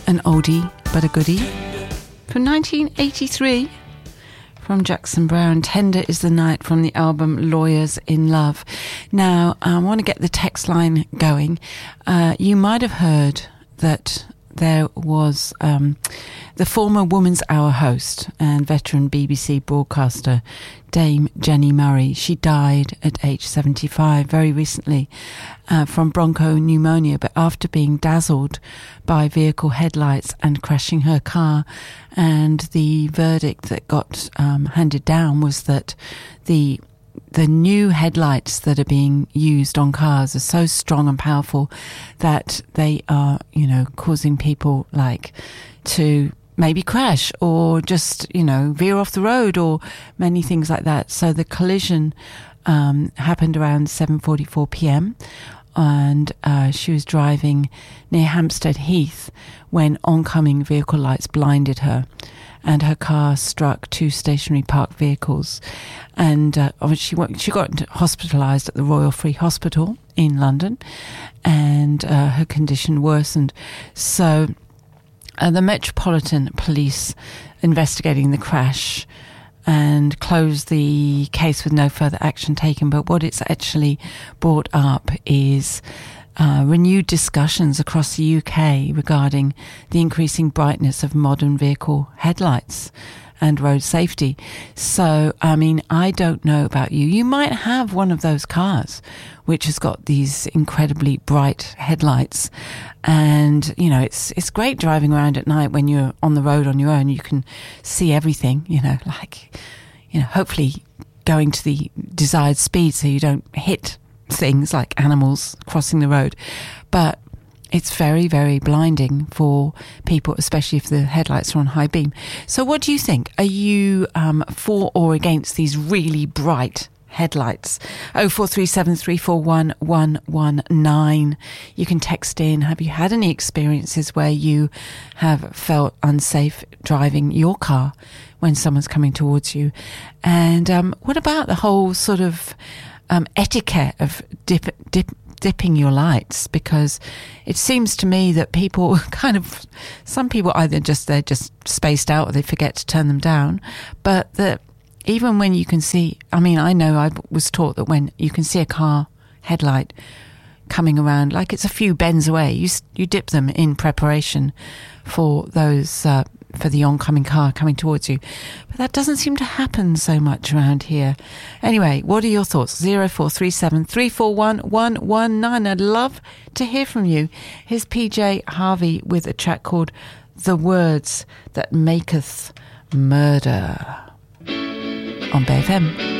An oldie but a goodie from 1983 from Jackson Browne. Tender is the Night from the album Lawyers in Love. Now, I want to get the text line going. You might have heard that there was the former Woman's Hour host and veteran BBC broadcaster Dame Jenny Murray. She died at age 75 very recently from bronchopneumonia, but after being dazzled by vehicle headlights and crashing her car. And the verdict that got handed down was that the new headlights that are being used on cars are so strong and powerful that they are, causing people to maybe crash or just, veer off the road or many things like that. So the collision happened around 7:44 p.m. and she was driving near Hampstead Heath when oncoming vehicle lights blinded her, and her car struck two stationary parked vehicles. And she got hospitalised at the Royal Free Hospital in London, and her condition worsened. So the Metropolitan Police investigating the crash and closed the case with no further action taken. But what it's actually brought up is renewed discussions across the UK regarding the increasing brightness of modern vehicle headlights and road safety. So, I don't know about you. You might have one of those cars which has got these incredibly bright headlights. And, it's great driving around at night when you're on the road on your own. You can see everything, hopefully going to the desired speed so you don't hit things like animals crossing the road. But it's very, very blinding for people, especially if the headlights are on high beam. So what do you think? Are you for or against these really bright headlights? 0437 341 119. You can text in. Have you had any experiences where you have felt unsafe driving your car when someone's coming towards you? And what about the whole sort of etiquette of dipping your lights? Because it seems to me that people some people either they're just spaced out or they forget to turn them down, but that even when you can see, I know I was taught that when you can see a car headlight coming around, like it's a few bends away, you dip them in preparation for those for the oncoming car coming towards you. But that doesn't seem to happen so much around here. Anyway, what are your thoughts? 0437 341 119. I'd love to hear from you. Here's PJ Harvey with a track called The Words That Maketh Murder on BFM.